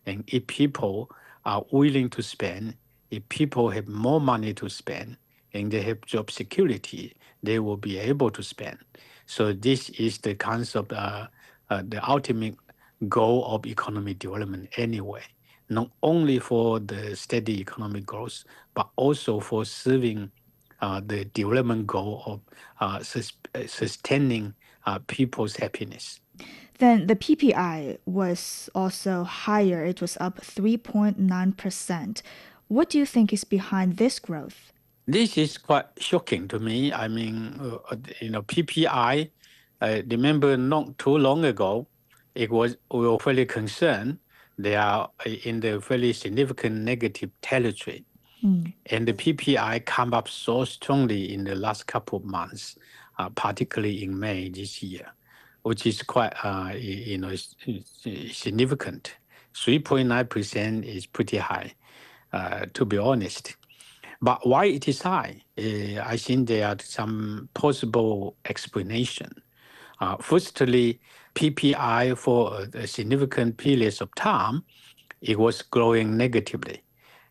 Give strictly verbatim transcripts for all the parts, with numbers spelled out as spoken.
And if people are willing to spend, if people have more money to spend, and they have job security, they will be able to spend. So this is the concept, uh, uh, the ultimate goal of economic development anyway, not only for the steady economic growth, but also for serving uh, the development goal of uh, sus- uh, sustaining uh, people's happiness. Then the P P I was also higher. It was up three point nine percent. What do you think is behind this growth? This is quite shocking to me. I mean, uh, you know, P P I, I remember not too long ago, it was we were fairly concerned. They are in the fairly significant negative territory. Mm. And the P P I come up so strongly in the last couple of months, uh, particularly in May this year, which is quite, uh, you know, significant. three point nine percent is pretty high, uh, to be honest. But why it is high? Uh, I think there are some possible explanation. Uh, firstly, P P I for a, a significant periods of time, it was growing negatively.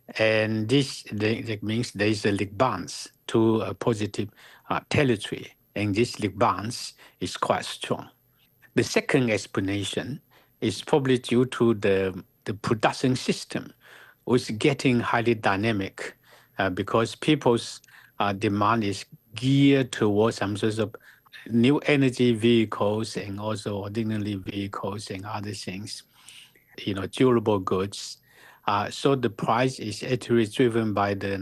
And this that means there is a leak bounce to a positive uh, territory. And this leak bounce is quite strong. The second explanation is probably due to the, the production system, which is getting highly dynamic uh, because people's uh, demand is geared towards some sorts of new energy vehicles and also ordinary vehicles and other things, you know, durable goods. Uh, so the price is actually driven by the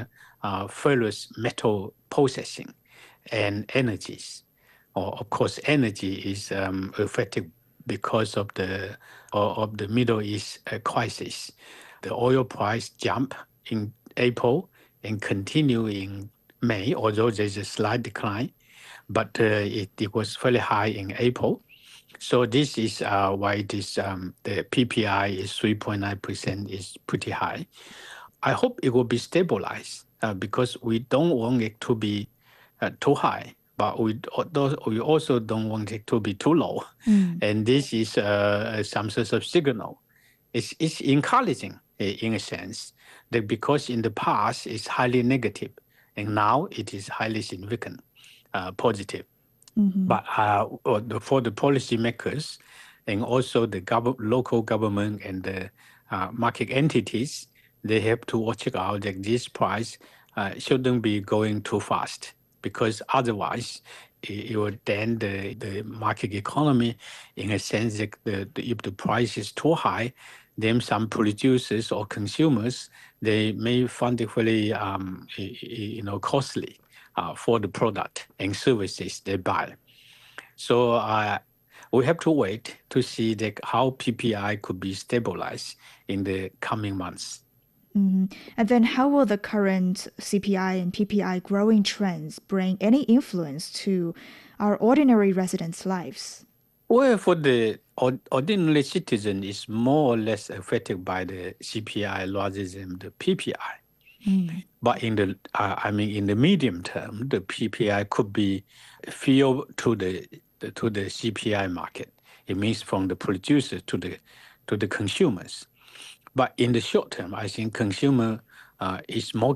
non-ferrous uh, metal processing and energies. Or of course, energy is um, affected because of the of the Middle East uh, crisis. The oil price jump in April and continue in May, although there's a slight decline, but uh, it, it was fairly high in April. So this is uh, why this um, the P P I is three point nine percent is pretty high. I hope it will be stabilized uh, because we don't want it to be uh, too high, but we we also don't want it to be too low. Mm. And this is uh, some sort of signal. It's, it's encouraging uh, in a sense that because in the past it's highly negative and now it is highly significant, uh, positive. Mm-hmm. But uh, for the policymakers and also the gov- local government and the uh, market entities, they have to watch out that this price uh, shouldn't be going too fast because otherwise it, it would dent the, the market economy in a sense that the, the, if the price is too high, then some producers or consumers, they may find it really um, you know, costly uh, for the product and services they buy. So uh, we have to wait to see the, how P P I could be stabilized in the coming months. Mm-hmm. And then how will the current C P I and P P I growing trends bring any influence to our ordinary residents' lives? Well, for the ordinary citizen, is more or less affected by the C P I rather than the P P I. Mm. But in the, uh, I mean, in the medium term, the P P I could be feel to the, the to the C P I market. It means from the producers to the to the consumers. But in the short term, I think consumer uh, is more